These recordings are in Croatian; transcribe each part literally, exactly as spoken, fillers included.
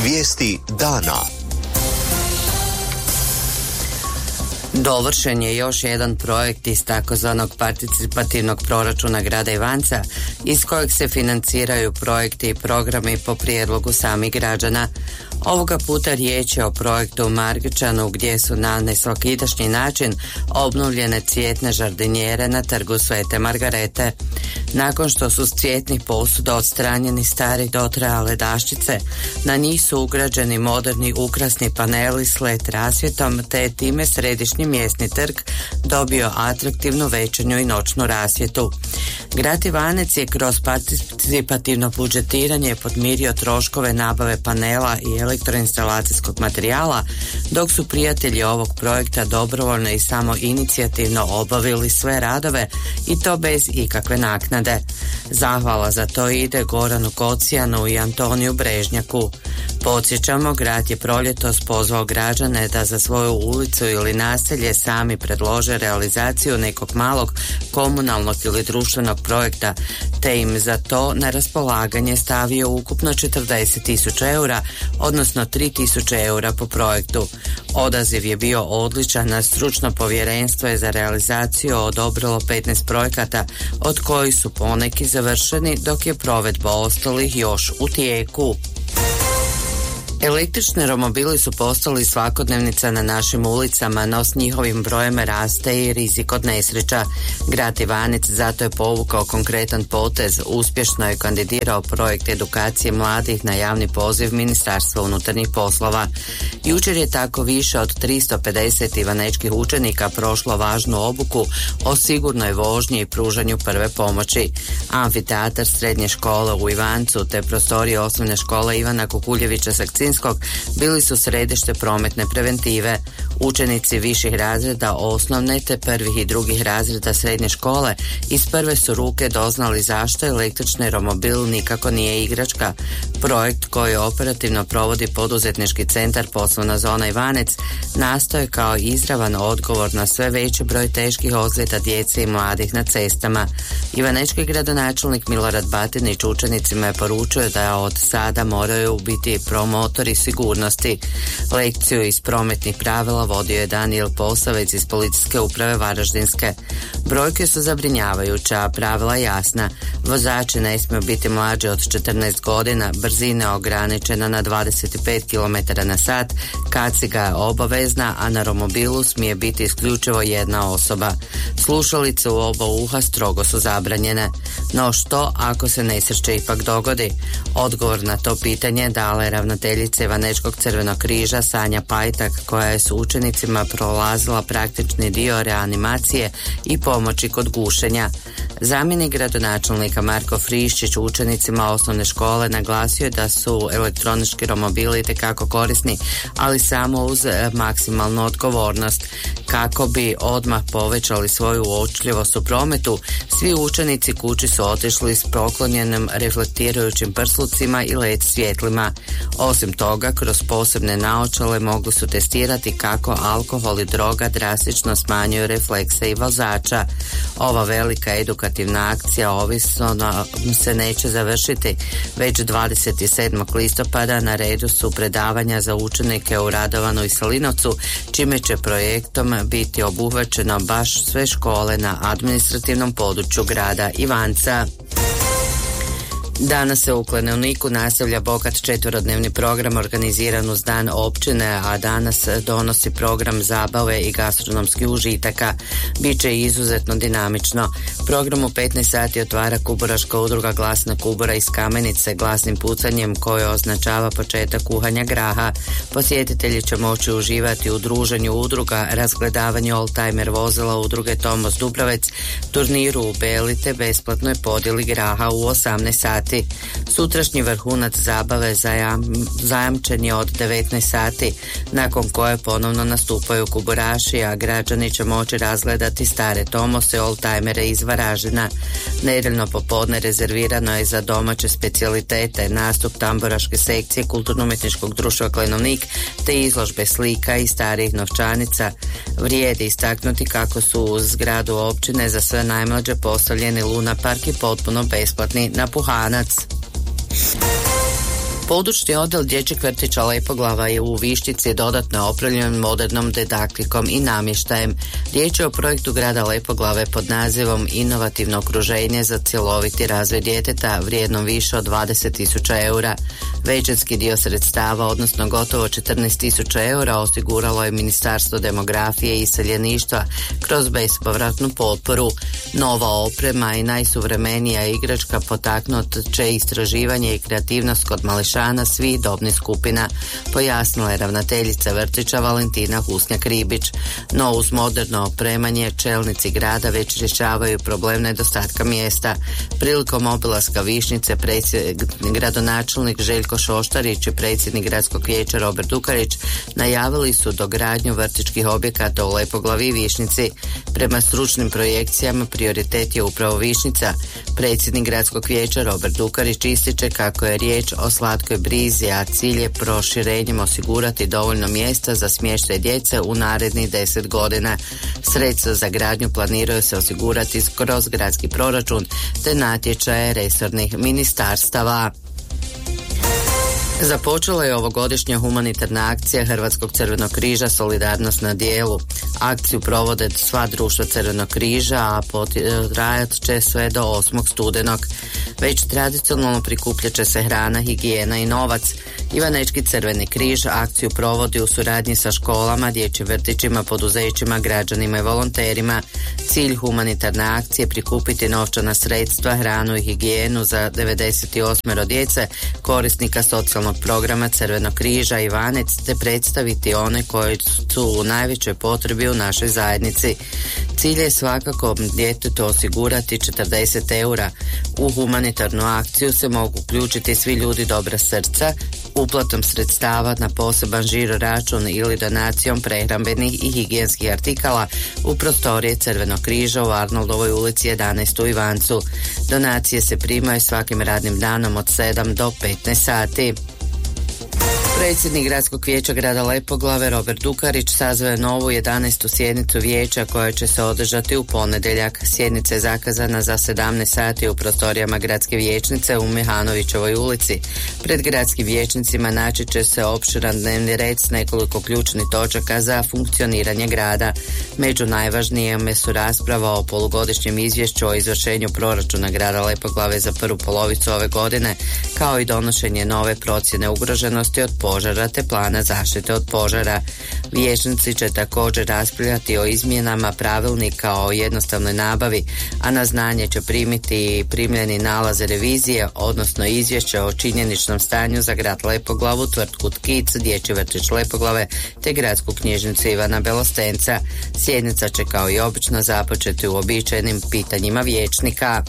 Vijesti dana. Dovršen je još jedan projekt iz takozvanog participativnog proračuna grada Ivanca, iz kojeg se financiraju projekti i programi po prijedlogu samih građana. Ovoga puta riječ je o projektu u Margičanu, gdje su na nesvakidašnji način obnovljene cvjetne žardinjere na trgu Svete Margarete. Nakon što su s cvjetnih posuda odstranjeni stari dotrajale daščice, na njih su ugrađeni moderni ukrasni paneli s el e de rasvjetom, te je time središnji mjesni trg dobio atraktivnu večernju i noćnu rasvjetu. Grad Ivanec je kroz participativno budžetiranje podmirio troškove nabave panela i elektroinstalacijskog materijala, dok su prijatelji ovog projekta dobrovoljno i samo inicijativno obavili sve radove i to bez ikakve naknade. Zahvala za to ide Goranu Kocijanu i Antoniju Brežnjaku. Podsjećamo, grad je proljetos pozvao građane da za svoju ulicu ili naselje sami predlože realizaciju nekog malog komunalnog ili društvenog projekta, te im za to na raspolaganje stavio ukupno četrdeset tisuća eura, odnosno tri tisuće eura po projektu. Odaziv je bio odličan, a stručno povjerenstvo je za realizaciju odobrilo petnaest projekata, od kojih su poneki završeni, dok je provedba ostalih još u tijeku. Električni romobili su postali svakodnevnica na našim ulicama, no s njihovim brojem raste i rizik od nesreća. Grad Ivanec zato je povukao konkretan potez, uspješno je kandidirao projekt edukacije mladih na javni poziv Ministarstva unutarnjih poslova. Jučer je tako više od tristo pedeset ivanečkih učenika prošlo važnu obuku o sigurnoj vožnji i pružanju prve pomoći. Amfiteatar srednje škole u Ivancu te prostorije osnovne škole Ivana Kukuljevića Sakcinskog bili su središte prometne preventive. Učenici viših razreda osnovne te prvih i drugih razreda srednje škole iz prve su ruke doznali zašto električni romobil nikako nije igračka. Projekt koji operativno provodi poduzetnički centar Poslovna zona Ivanec nastoje kao izravan odgovor na sve veći broj teških ozljeda djece i mladih na cestama. Ivanečki gradonačelnik Milorad Batinić učenicima je poručio da od sada moraju biti promotori sigurnosti. Lekciju iz prometnih pravila vodio je Danijel Posavec iz Policijske uprave Varaždinske. Brojke su zabrinjavajuće, a pravila jasna. Vozači ne smiju biti mlađi od četrnaest godina, brzina ograničena na dvadeset pet kilometara na sat, kaciga je obavezna, a na romobilu smije biti isključivo jedna osoba. Slušalice u oba uha strogo su zabranjene. No što ako se nesreće ipak dogodi? Odgovor na to pitanje dala je ravnateljica Ivanečkog Crvenog križa Sanja Pajtak, koja je s učenicima prolazila praktični dio reanimacije i pomoći kod gušenja. Zamjenik gradonačelnika Marko Friščić učenicima osnovne škole naglasio je da su elektronički romobili itekako korisni, ali samo uz maksimalnu odgovornost. Kako bi odmah povećali svoju uočljivost u prometu, svi učenici kući su otišli s poklonjenim reflektirajućim prslucima i el e de svjetlima. Osim toga, kroz posebne naočale mogli su testirati kako alkohol i droga drastično smanjuju reflekse i vozača. Ova velika edukativna akcija ovisno se neće završiti. Već dvadeset sedmog listopada na redu su predavanja za učenike u Radovanu i Salinovcu, čime će projektom biti obuhvaćeno baš sve škole na administrativnom području grada Ivanca. Danas se u Klenovniku nastavlja bogat četverodnevni program organiziran uz dan općine, a danas donosi program zabave i gastronomskih užitaka. Biće izuzetno dinamično. Program u petnaest sati otvara Kuburaška udruga Glasna Kubura iz Kamenice glasnim pucanjem koje označava početak kuhanja graha. Posjetitelji će moći uživati u druženju udruga, razgledavanju oldtimer vozila udruge Tomos Dubrovec, turniru u Beli te besplatnoj podjeli graha u osamnaest sati. Sutrašnji vrhunac zabave zajam, zajamčen je od devetnaest sati, nakon koje ponovno nastupaju kuburaši, a građani će moći razgledati stare Tomose, oldtimere iz Varaždina. Nedeljno popodne rezervirano je za domaće specijalitete, nastup tamburaške sekcije Kulturno-umjetničkog društva Klenovnik te izložbe slika i starih novčanica. Vrijedi istaknuti kako su u zgradu općine za sve najmlađe postavljeni Luna Park i potpuno besplatni napuhanac. Područni odjel dječjeg vrtića Lepoglava je u Višnjici dodatno opremljen modernom didaktikom i namještajem. Riječ je o projektu grada Lepoglave pod nazivom Inovativno okruženje za cjeloviti razvoj djeteta vrijednom više od dvadeset tisuća eura. Većinski dio sredstava, odnosno gotovo četrnaest tisuća eura, osiguralo je Ministarstvo demografije i iseljeništva kroz bespovratnu potporu. Nova oprema i najsuvremenija igračka potaknut će istraživanje i kreativnost kod mališana svih dobnih skupina, pojasnila je ravnateljica vrtića Valentina Husnjak-Ribić. No uz moderno opremanje čelnici grada već rješavaju problem nedostatka mjesta. Prilikom obilaska Višnjice gradonačelnik Željko Šoštarić i predsjednik gradskog vijeća Robert Dukarić najavili su dogradnju vrtićkih objekata u Lepoglavi i Višnjici. Prema stručnim projekcijama prioritet je upravo Višnjica. Predsjednik gradskog vijeća Robert Dukarić ističe kako je riječ o slatkoj brizi, a cilj je proširenjem osigurati dovoljno mjesta za smještaj djece u narednih deset godina. Sredstva za gradnju planiraju se osigurati kroz gradski proračun te natječaje resornih ministarstava. Započela je ovogodišnja humanitarna akcija Hrvatskog crvenog križa Solidarnost na dijelu. Akciju provode sva društva Crvenog križa, a potrajat će sve do osmog studenog. Već tradicionalno prikupljat će se hrana, higijena i novac. Ivanečki Crveni križ akciju provodi u suradnji sa školama, dječjim vrtićima, poduzećima, građanima i volonterima. Cilj humanitarne akcije je prikupiti novčana sredstva, hranu i higijenu za devedeset osam djece korisnika socijalnog programa Crvenog križa Ivanec, te predstaviti one koji su u najvećoj potrebi u našoj zajednici. Cilj je svakako djetetu osigurati četrdeset eura. U humanitarnu akciju se mogu uključiti svi ljudi dobra srca, uplatom sredstava na poseban žiro račun ili donacijom prehrambenih i higijenskih artikala u prostorije Crvenog križa u Arnoldovoj ulici jedanaest u Ivancu. Donacije se primaju svakim radnim danom od sedam do petnaest sati. Predsjednik gradskog vijeća grada Lepoglave Robert Dukarić sazvao je novu jedanaestu sjednicu vijeća koja će se održati u ponedjeljak. Sjednica je zakazana za sedamnaest sati u prostorijama gradske vijećnice u Mihanovićevoj ulici. Pred gradskim vijećnicima naći će se opširan dnevni red s nekoliko ključnih točaka za funkcioniranje grada. Među najvažnijima su rasprava o polugodišnjem izvješću o izvršenju proračuna grada Lepoglave za prvu polovicu ove godine, kao i donošenje nove procjene ugroženosti od požara te plana zaštite od požara. Vijećnici će također raspravljati o izmjenama pravilnika o jednostavnoj nabavi, a na znanje će primiti primljeni nalaze revizije, odnosno izvješće o činjeničnom stanju za grad Lepoglavu, tvrtku Tkic, dječji vrtić Lepoglave te gradsku knjižnicu Ivana Belostenca. Sjednica će kao i obično započeti uobičajenim pitanjima vijećnika.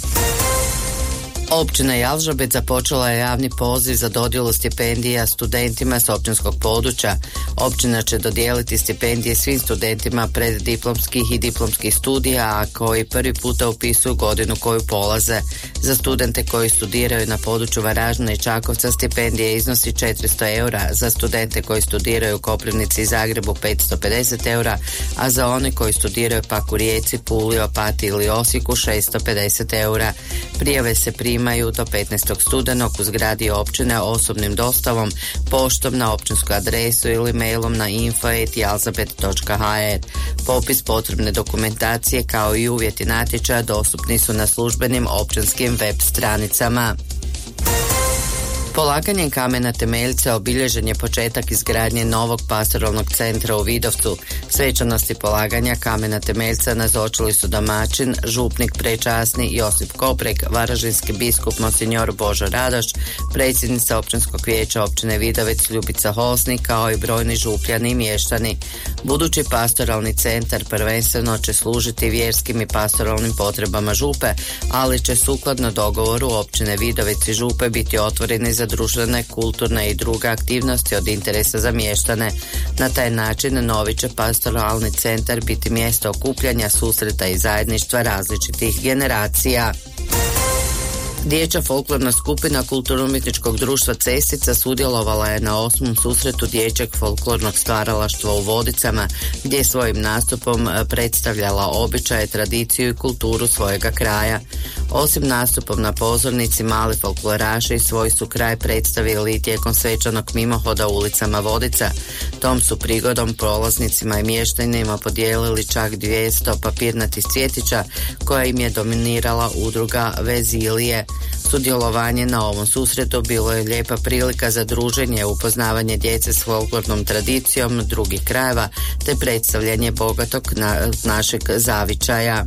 Općina Jalžabet započela je javni poziv za dodjelu stipendija studentima s općinskog područja. Općina će dodijeliti stipendije svim studentima preddiplomskih i diplomskih studija, a koji prvi puta upisuju godinu koju polaze. Za studente koji studiraju na području Varaždina i Čakovca stipendije iznosi četiristo eura, za studente koji studiraju u Koprivnici i Zagrebu petsto pedeset eura, a za one koji studiraju pak u Rijeci, Puli, Opatiji ili Osijeku šesto pedeset eura. Prijave se primaju imaju do petnaestog studenog u zgradi općine osobnim dostavom, poštom na općinsku adresu ili mailom na info at jalzabet dot h r. Popis potrebne dokumentacije kao i uvjeti natječaja dostupni su na službenim općinskim web stranicama. Polaganjem kamena temeljca obilježen je početak izgradnje novog pastoralnog centra u Vidovcu. Svečanosti polaganja kamena temeljca nazočili su domaćin, župnik prečasni Josip Koprek, varaždinski biskup Monsignor Božo Radoš, predsjednica općinskog vijeća općine Vidovec Ljubica Hosnik, kao i brojni župljani i mještani. Budući pastoralni centar prvenstveno će služiti vjerskim i pastoralnim potrebama župe, ali će sukladno dogovoru općine Vidovec i župe biti otvoreni za društvene, kulturne i druge aktivnosti od interesa za mještane. Na taj način novi će pastoralni centar biti mjesto okupljanja, susreta i zajedništva različitih generacija. Dječja folklorna skupina Kulturno-umjetničkog društva Cestica sudjelovala je na osmom susretu dječjeg folklornog stvaralaštva u Vodicama, gdje je svojim nastupom predstavljala običaje, tradiciju i kulturu svojega kraja. Osim nastupom na pozornici, mali folkloraši svoj su kraj predstavili tijekom svečanog mimohoda ulicama Vodica. Tom su prigodom prolaznicima i mještanima podijelili čak dvjesto papirnatih cvjetića koja im je dominirala udruga Vezilije. Sudjelovanje na ovom susretu bilo je lijepa prilika za druženje, upoznavanje djece s folklornom tradicijom drugih krajeva te predstavljanje bogatog na, našeg zavičaja.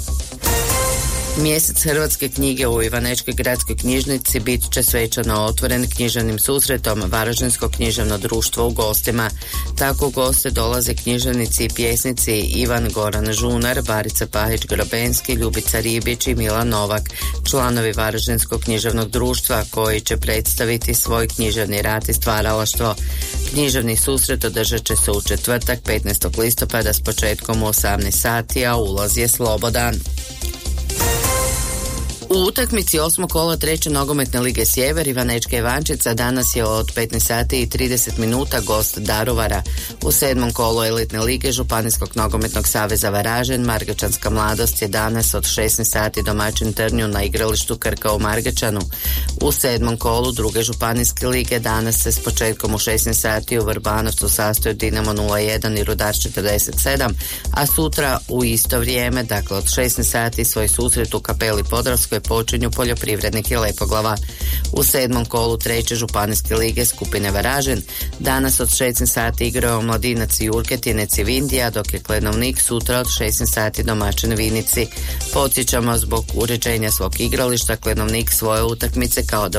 Mjesec hrvatske knjige u Ivanečkoj gradskoj knjižnici bit će svečano otvoren književnim susretom Varaždinsko književno društvo u gostima. Tako u goste dolaze književnici i pjesnici Ivan Goran Žunar, Barica Pahić-Grobenski, Ljubica Ribić i Milan Novak, članovi Varaždinskog književnog društva koji će predstaviti svoj književni rad i stvaralaštvo. Književni susret održat će se u četvrtak petnaestog listopada s početkom u osamnaest sati, a ulaz je slobodan. U utakmici osmog kola treće nogometne lige Sjever Ivanečka Ivančica danas je od petnaest sati i trideset minuta gost Daruvara. U sedmom kolu elitne lige Županijskog nogometnog saveza Varaždin Margečanska mladost je danas od šesnaest sati domaćin Trnju na igralištu Krka u Margečanu. U sedmom kolu druge županijske lige danas se s početkom u šesnaest sati u Vrbanovcu sastoju Dinamo nula jedan i Rudar četrdeset sedam, a sutra u isto vrijeme, dakle od šesnaest sati, svoj susret u Kapeli Podravskoj počinju Poljoprivrednik i Lepoglava. U sedmom kolu treće županijske lige skupine Varaždin danas od šesnaest sati igraju Omladinac i Jurketinec i Vindija, dok je Klenovnik sutra od šesnaest sati domaćin Vinici. Podsjećamo, zbog uređenja svog igrališta Klenovnik svoje utakmice kao